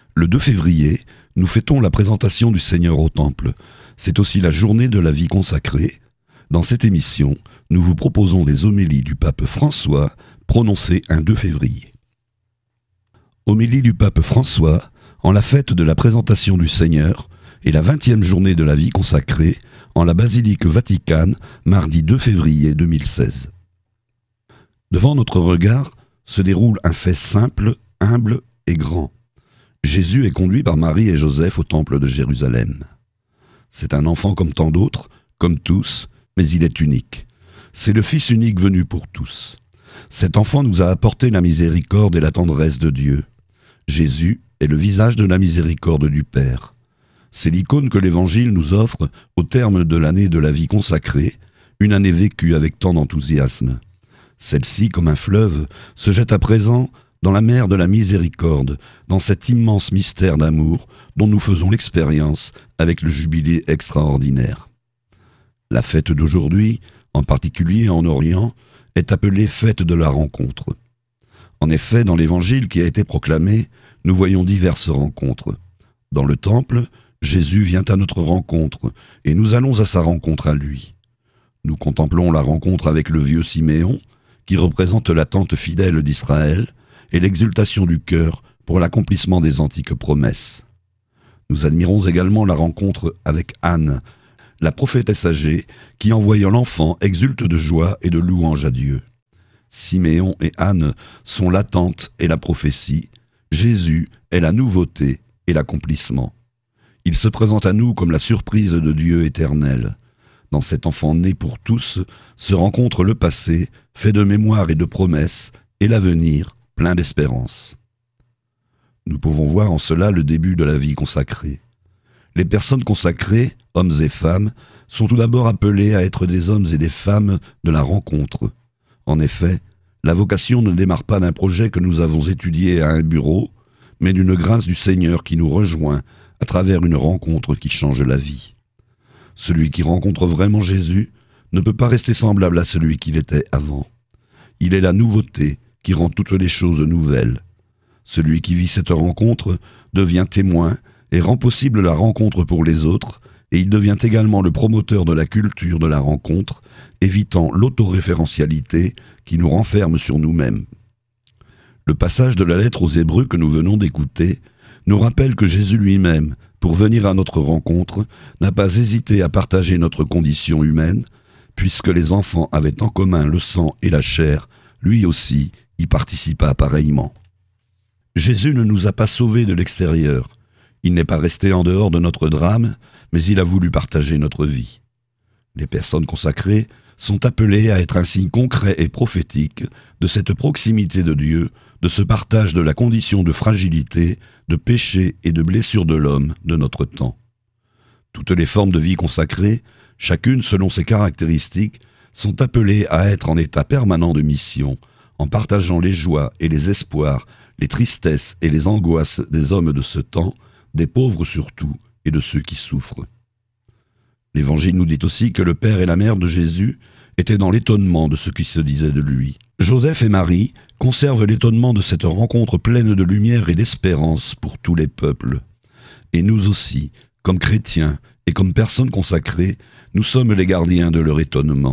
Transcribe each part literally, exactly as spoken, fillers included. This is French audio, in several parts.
Le deux février, nous fêtons la présentation du Seigneur au Temple. C'est aussi la journée de la vie consacrée. Dans cette émission, nous vous proposons des homélies du pape François, prononcées un deux février. Homélie du pape François, en la fête de la présentation du Seigneur et la vingtième journée de la vie consacrée, en la basilique Vaticane, mardi deux février deux mille seize. Devant notre regard se déroule un fait simple, humble et grand. Jésus est conduit par Marie et Joseph au temple de Jérusalem. C'est un enfant comme tant d'autres, comme tous, mais il est unique. C'est le Fils unique venu pour tous. Cet enfant nous a apporté la miséricorde et la tendresse de Dieu. Jésus est le visage de la miséricorde du Père. C'est l'icône que l'Évangile nous offre au terme de l'année de la vie consacrée, une année vécue avec tant d'enthousiasme. Celle-ci, comme un fleuve, se jette à présent dans la mer de la miséricorde, dans cet immense mystère d'amour dont nous faisons l'expérience avec le jubilé extraordinaire. La fête d'aujourd'hui, en particulier en Orient, est appelée fête de la rencontre. En effet, dans l'Évangile qui a été proclamé, nous voyons diverses rencontres. Dans le temple, Jésus vient à notre rencontre, et nous allons à sa rencontre à lui. Nous contemplons la rencontre avec le vieux Siméon, qui représente l'attente fidèle d'Israël, et l'exultation du cœur pour l'accomplissement des antiques promesses. Nous admirons également la rencontre avec Anne, la prophétesse âgée, qui en voyant l'enfant exulte de joie et de louange à Dieu. Siméon et Anne sont l'attente et la prophétie, Jésus est la nouveauté et l'accomplissement. Il se présente à nous comme la surprise de Dieu éternel. Dans cet enfant né pour tous se rencontre le passé, fait de mémoire et de promesses, et l'avenir, plein d'espérance. Nous pouvons voir en cela le début de la vie consacrée. Les personnes consacrées, hommes et femmes, sont tout d'abord appelées à être des hommes et des femmes de la rencontre. En effet, la vocation ne démarre pas d'un projet que nous avons étudié à un bureau, mais d'une grâce du Seigneur qui nous rejoint à travers une rencontre qui change la vie. Celui qui rencontre vraiment Jésus ne peut pas rester semblable à celui qu'il était avant. Il est la nouveauté qui rend toutes les choses nouvelles. Celui qui vit cette rencontre devient témoin et rend possible la rencontre pour les autres, et il devient également le promoteur de la culture de la rencontre, évitant l'autoréférentialité qui nous renferme sur nous-mêmes. Le passage de la lettre aux Hébreux que nous venons d'écouter nous rappelle que Jésus lui-même, pour venir à notre rencontre, n'a pas hésité à partager notre condition humaine, puisque les enfants avaient en commun le sang et la chair, lui aussi y participa pareillement. Jésus ne nous a pas sauvés de l'extérieur. Il n'est pas resté en dehors de notre drame, mais il a voulu partager notre vie. Les personnes consacrées sont appelées à être un signe concret et prophétique de cette proximité de Dieu, de ce partage de la condition de fragilité, de péché et de blessure de l'homme de notre temps. Toutes les formes de vie consacrée, chacune selon ses caractéristiques, sont appelées à être en état permanent de mission, en partageant les joies et les espoirs, les tristesses et les angoisses des hommes de ce temps, des pauvres surtout, et de ceux qui souffrent. L'Évangile nous dit aussi que le père et la mère de Jésus étaient dans l'étonnement de ce qui se disait de lui. Joseph et Marie conservent l'étonnement de cette rencontre pleine de lumière et d'espérance pour tous les peuples. Et nous aussi, comme chrétiens et comme personnes consacrées, nous sommes les gardiens de leur étonnement.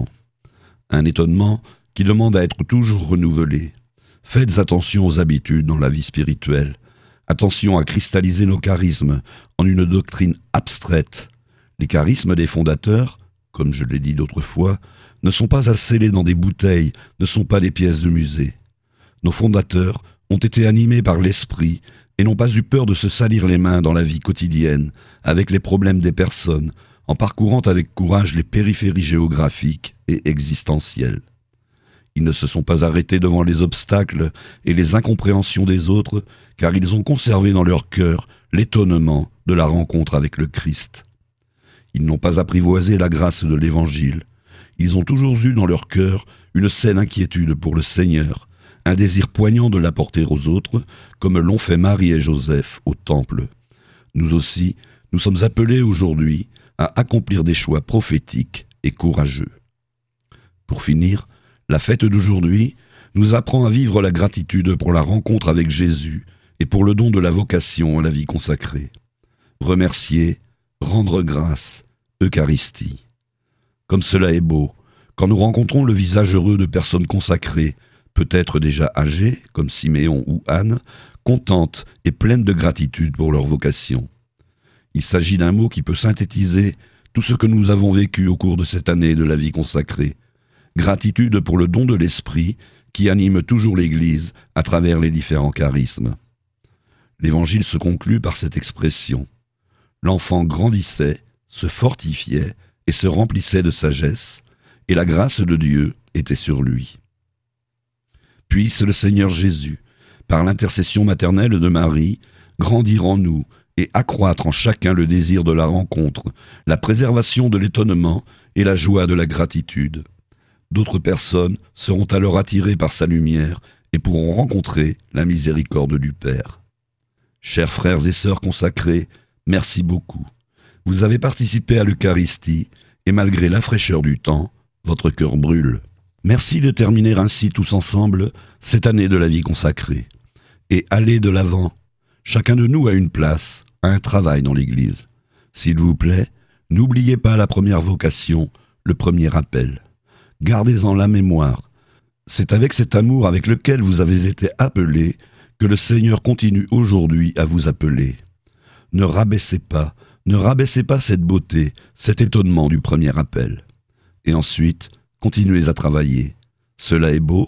Un étonnement qui demande à être toujours renouvelé. Faites attention aux habitudes dans la vie spirituelle. Attention à cristalliser nos charismes en une doctrine abstraite. Les charismes des fondateurs, comme je l'ai dit d'autres fois, ne sont pas à sceller dans des bouteilles, ne sont pas des pièces de musée. Nos fondateurs ont été animés par l'esprit et n'ont pas eu peur de se salir les mains dans la vie quotidienne, avec les problèmes des personnes, en parcourant avec courage les périphéries géographiques et existentielles. Ils ne se sont pas arrêtés devant les obstacles et les incompréhensions des autres, car ils ont conservé dans leur cœur l'étonnement de la rencontre avec le Christ. Ils n'ont pas apprivoisé la grâce de l'Évangile. Ils ont toujours eu dans leur cœur une saine inquiétude pour le Seigneur, un désir poignant de l'apporter aux autres, comme l'ont fait Marie et Joseph au Temple. Nous aussi, nous sommes appelés aujourd'hui à accomplir des choix prophétiques et courageux. Pour finir, la fête d'aujourd'hui nous apprend à vivre la gratitude pour la rencontre avec Jésus et pour le don de la vocation à la vie consacrée. Remercier, rendre grâce, Eucharistie. Comme cela est beau, quand nous rencontrons le visage heureux de personnes consacrées, peut-être déjà âgées, comme Siméon ou Anne, contentes et pleines de gratitude pour leur vocation. Il s'agit d'un mot qui peut synthétiser tout ce que nous avons vécu au cours de cette année de la vie consacrée. Gratitude pour le don de l'Esprit qui anime toujours l'Église à travers les différents charismes. L'Évangile se conclut par cette expression. L'enfant grandissait, se fortifiait et se remplissait de sagesse, et la grâce de Dieu était sur lui. Puisse le Seigneur Jésus, par l'intercession maternelle de Marie, grandir en nous et accroître en chacun le désir de la rencontre, la préservation de l'étonnement et la joie de la gratitude. D'autres personnes seront alors attirées par sa lumière et pourront rencontrer la miséricorde du Père. Chers frères et sœurs consacrés, merci beaucoup. Vous avez participé à l'Eucharistie et malgré la fraîcheur du temps, votre cœur brûle. Merci de terminer ainsi tous ensemble cette année de la vie consacrée. Et allez de l'avant. Chacun de nous a une place, a un travail dans l'Église. S'il vous plaît, n'oubliez pas la première vocation, le premier appel. Gardez-en la mémoire. C'est avec cet amour avec lequel vous avez été appelés que le Seigneur continue aujourd'hui à vous appeler. Ne rabaissez pas, ne rabaissez pas cette beauté, cet étonnement du premier appel. Et ensuite, continuez à travailler. Cela est beau,